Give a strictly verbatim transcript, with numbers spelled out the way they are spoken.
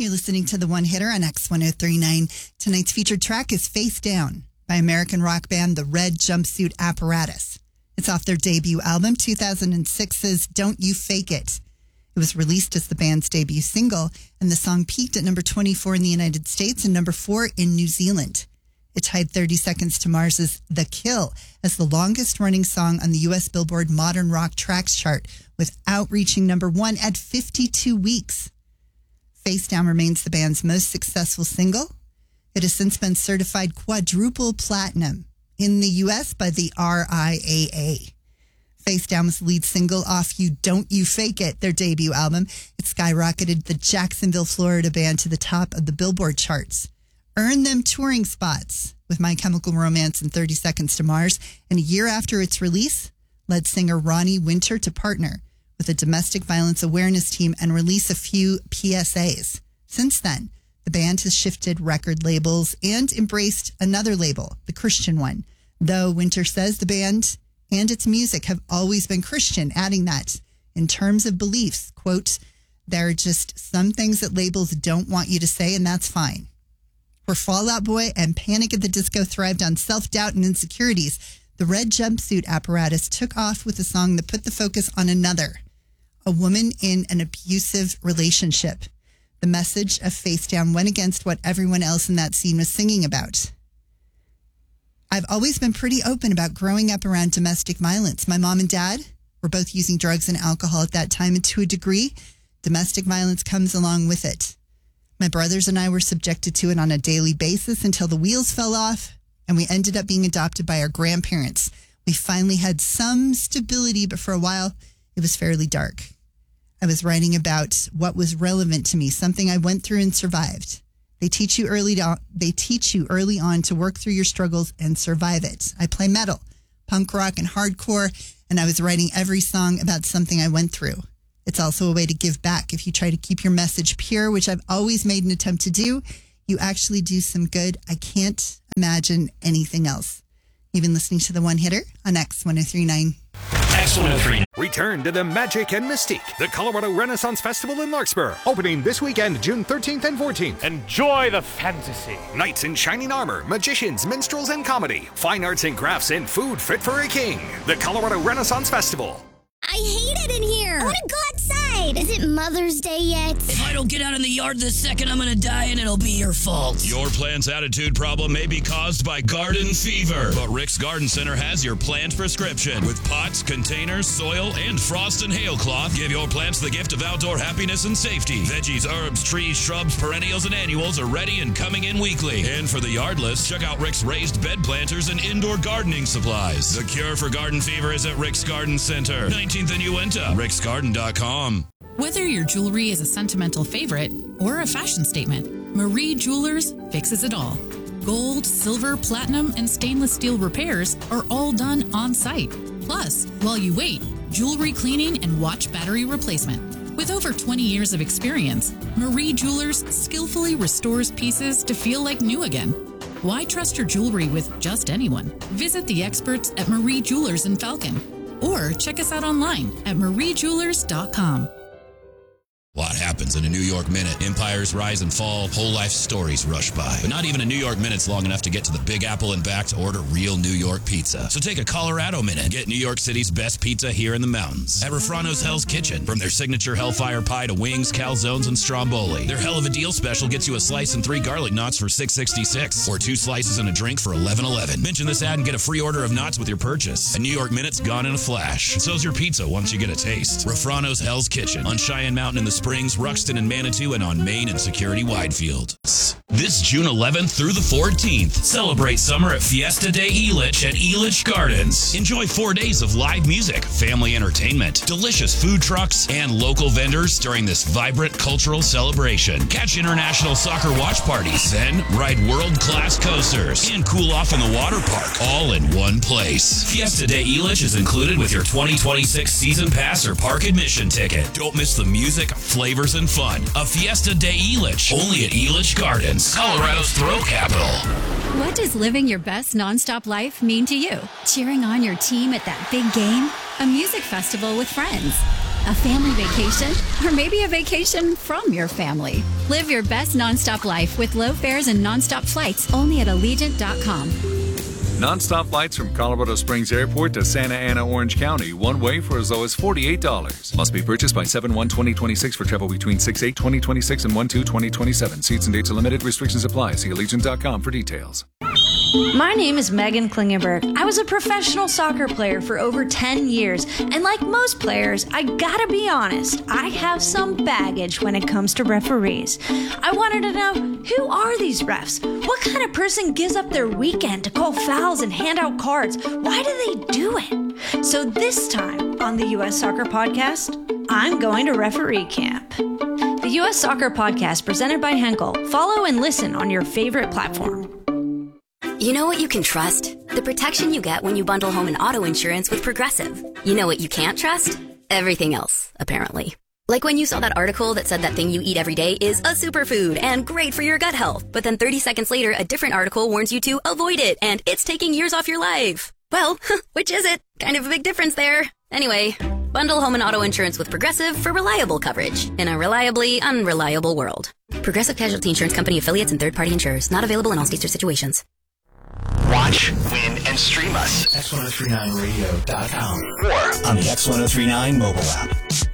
You're listening to The One Hitter on X one oh three point nine. Tonight's featured track is Face Down by American rock band The Red Jumpsuit Apparatus. It's off their debut album, two thousand six's Don't You Fake It. It was released as the band's debut single, and the song peaked at number twenty-four in the United States and number four in New Zealand. It tied thirty Seconds to Mars's The Kill as the longest-running song on the U S Billboard Modern Rock Tracks chart, without reaching number one at fifty-two weeks. Face Down remains the band's most successful single. It has since been certified quadruple platinum in the U S by the R I A A. Face Down was the lead single off You Don't You Fake It, their debut album. It skyrocketed the Jacksonville, Florida band to the top of the Billboard charts, earned them touring spots with My Chemical Romance and thirty Seconds to Mars, and a year after its release, led singer Ronnie Winter to partner with a domestic violence awareness team and release a few P S As. Since then, the band has shifted record labels and embraced another label, the Christian one, though Winter says the band and its music have always been Christian, adding that in terms of beliefs, quote, there are just some things that labels don't want you to say, and that's fine. Where Fall Out Boy and Panic at the Disco thrived on self-doubt and insecurities, the Red Jumpsuit Apparatus took off with a song that put the focus on another, a woman in an abusive relationship. The message of Face Down went against what everyone else in that scene was singing about. I've always been pretty open about growing up around domestic violence. My mom and dad were both using drugs and alcohol at that time, and to a degree, domestic violence comes along with it. My brothers and I were subjected to it on a daily basis until the wheels fell off, and we ended up being adopted by our grandparents. We finally had some stability, but for a while, it was fairly dark. I was writing about what was relevant to me, something I went through and survived. They teach you early to, they teach you early on to work through your struggles and survive it. I play metal, punk rock, and hardcore, and I was writing every song about something I went through. It's also a way to give back. If you try to keep your message pure, which I've always made an attempt to do, you actually do some good. I can't imagine anything else. You've been listening to The One Hitter on X one oh three point nine. X one oh three. Return to the magic and mystique. The Colorado Renaissance Festival in Larkspur. Opening this weekend, June thirteenth and fourteenth. Enjoy the fantasy. Knights in shining armor, magicians, minstrels, and comedy. Fine arts and crafts and food fit for a king. The Colorado Renaissance Festival. I hate it in here. I want to go outside. Is it Mother's Day yet? If I don't get out in the yard this second, I'm going to die and it'll be your fault. Your plant's attitude problem may be caused by garden fever, but Rick's Garden Center has your plant prescription. With pots, containers, soil, and frost and hail cloth, give your plants the gift of outdoor happiness and safety. Veggies, herbs, trees, shrubs, perennials, and annuals are ready and coming in weekly. And for the yardless, check out Rick's raised bed planters and indoor gardening supplies. The cure for garden fever is at Rick's Garden Center, nineteenth and Uinta, ricks garden dot com. Whether your jewelry is a sentimental favorite or a fashion statement, Marie Jewelers fixes it all. Gold, silver, platinum, and stainless steel repairs are all done on site. Plus, while you wait, jewelry cleaning and watch battery replacement. With over twenty years of experience, Marie Jewelers skillfully restores pieces to feel like new again. Why trust your jewelry with just anyone? Visit the experts at Marie Jewelers in Falcon, or check us out online at marie jewelers dot com. A lot happens in a New York minute. Empires rise and fall, whole life stories rush by. But not even a New York minute's long enough to get to the Big Apple and back to order real New York pizza. So take a Colorado minute and get New York City's best pizza here in the mountains. At Refrano's Hell's Kitchen. From their signature Hellfire Pie to wings, calzones, and stromboli. Their Hell of a Deal special gets you a slice and three garlic knots for six sixty-six, or two slices and a drink for eleven eleven. Mention this ad and get a free order of knots with your purchase. A New York minute's gone in a flash. And so's your pizza once you get a taste. Refrano's Hell's Kitchen on Cheyenne Mountain in the Springs, Ruxton and Manitou, and on Main and Security Widefield. This June eleventh through the fourteenth, celebrate summer at Fiesta de Elitch at Elitch Gardens. Enjoy four days of live music, family entertainment, delicious food trucks, and local vendors during this vibrant cultural celebration. Catch international soccer watch parties, then ride world-class coasters, and cool off in the water park, all in one place. Fiesta de Elitch is included with your twenty twenty-six season pass or park admission ticket. Don't miss the music, flavors, and fun. A Fiesta de Elitch, only at Elitch Gardens, Colorado's throw capital. What does living your best nonstop life mean to you? Cheering on your team at that big game? A music festival with friends? A family vacation? Or maybe a vacation from your family? Live your best nonstop life with low fares and nonstop flights only at Allegiant dot com. Non-stop flights from Colorado Springs Airport to Santa Ana, Orange County, one way for as low as forty-eight dollars. Must be purchased by seven one twenty twenty-six for travel between six eight twenty twenty-six and one two twenty twenty-seven. Seats and dates are limited. Restrictions apply. See Allegiant dot com for details. My name is Megan Klingenberg. I was a professional soccer player for over ten years, and like most players, I gotta be honest, I have some baggage when it comes to referees. I wanted to know, who are these refs? What kind of person gives up their weekend to call fouls and hand out cards? Why do they do it? So this time on the U S Soccer Podcast, I'm going to referee camp. The U S Soccer Podcast presented by Henkel. Follow and listen on your favorite platform. You know what you can trust? The protection you get when you bundle home and auto insurance with Progressive. You know what you can't trust? Everything else, apparently. Like when you saw that article that said that thing you eat every day is a superfood and great for your gut health, but then thirty seconds later, a different article warns you to avoid it and it's taking years off your life. Well, which is it? Kind of a big difference there. Anyway, bundle home and auto insurance with Progressive for reliable coverage in a reliably unreliable world. Progressive Casualty Insurance Company affiliates and third-party insurers. Not available in all states or situations. Watch, win, and stream us. X ten thirty-nine radio dot com or on the X ten thirty-nine mobile app.